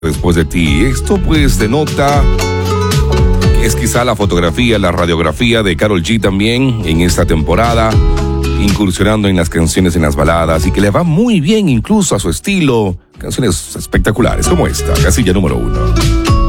Después de ti. Esto pues denota que es quizá la fotografía, la radiografía de Karol G también en esta temporada, incursionando en las canciones, en las baladas, y que le va muy bien incluso a su estilo. Canciones espectaculares como esta, casilla número 1.